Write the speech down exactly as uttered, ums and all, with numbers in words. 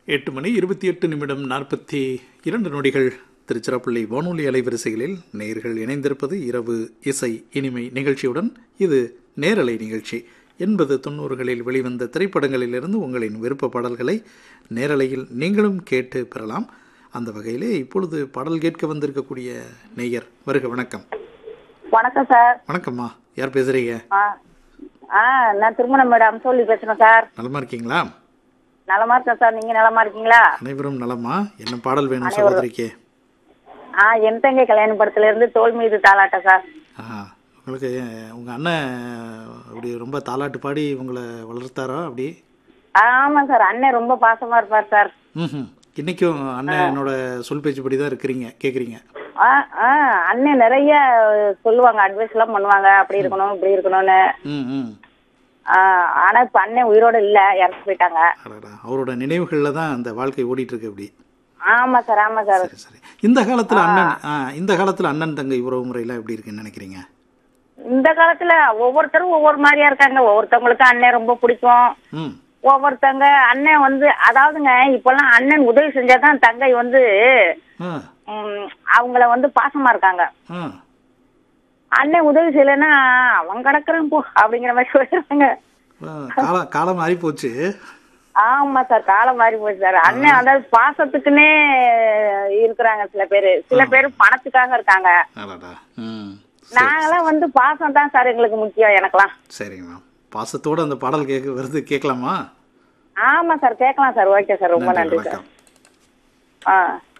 எட்டு மணி இருபத்தி எட்டு நிமிடம் நாற்பத்தி இரண்டு நொடிகள். திருச்சிராப்பள்ளி வானொலி அலைவரிசைகளில் நேயர்கள் இணைந்திருப்பது இரவு இசை இனிமை நிகழ்ச்சியுடன். இது நேரலை நிகழ்ச்சி. எண்பது தொண்ணூறுகளில் வெளிவந்த திரைப்படங்களிலிருந்து உங்களின் விருப்ப பாடல்களை நேரலையில் நீங்களும் கேட்டு பெறலாம். அந்த வகையிலே இப்பொழுது பாடல் கேட்க வந்திருக்கக்கூடிய நேயர் வருக. வணக்கம். வணக்கம் சார். வணக்கம்மா, யார் பேசுறீங்க? ஆ நான் திருமணம் மேடம் சொல்லி பேசுறேன் சார். நலமா இருக்கீங்களா? நலமா இருக்கேன் சார். நீங்க நலமா இருக்கீங்களா? அனைவரும் நலமா. என்ன பாடல் வேணும் சகோதரிக்கு? ஆ என் தங்கை கல்யாண படத்துல இருந்து தோல் மீது தாலாட்ட சார். ஆ உங்களுக்கு உங்க அண்ணன் அப்படி ரொம்ப தாலாட்டு பாடி உங்களை வளர்த்தாரோ அப்படி? ஆமா சார், அண்ணன் ரொம்ப பாசமா இருப்பார் சார். ம் இன்னைக்கும் அண்ணன் என்னோட சொல் பேச்சுப்படி தான் இருக்கிறீங்க, கேக்குறீங்க? ஆ ஆ அண்ணன் நிறைய சொல்லுவாங்க, அட்வைஸ் எல்லாம் பண்ணுவாங்க, அப்படி இருக்கணும் இப்படி இருக்கணும்னு. ம் ம் ஆனா இப்ப அண்ணன் உயிரோட இல்ல, இறந்து போயிட்டாங்க. அவரோட நினைவுகள்ல தான் அந்த வாழ்க்கை ஓடிட்டு இருக்கு அப்படி. ஆமா சார், ஆமா சார். சரி சரி. இந்த காலத்துல அண்ணன் இந்த காலத்துல அண்ணன் தங்கை உறவு முறையெல்லாம் எப்படி இருக்குன்னு நினைக்கிறீங்க? இந்த காலத்துல ஒவ்வொருத்தரும் ஒவ்வொரு மாதிரியா இருக்காங்க. ஒவ்வொருத்தவங்களுக்கு அண்ணன் ரொம்ப பிடிக்கும், ஒவ்வொருத்தங்க அண்ணன் வந்து அதாவதுங்க இப்பெல்லாம் அண்ணன் உதவி செஞ்சாதான் தங்கை வந்து அவங்கள வந்து பாசமா இருக்காங்க. அண்ணன் உதவி செய்யலன்னா அவன் கிடக்குறான் போ அப்படிங்கிற மாதிரி சொல்றாங்க. காலம் மாறி போச்சு. ஆமா சார், காலம் மாறி போச்சு சார். அண்ணன் அதாவது பாசத்துக்குன்னே இருக்கிறாங்க சில பேரு, சில பேரு பணத்துக்காக இருக்காங்க. நாங்கெல்லாம் வந்து பாசம் தான் சார் எங்களுக்கு முக்கியம். எனக்கெல்லாம் சரிங்களா. பாசத்தோட அந்த பாடல் கேட்க வருது, கேட்கலாமா? ஆமா சார், கேட்கலாம் சார். ஓகே சார், ரொம்ப நன்றி சார். ஆ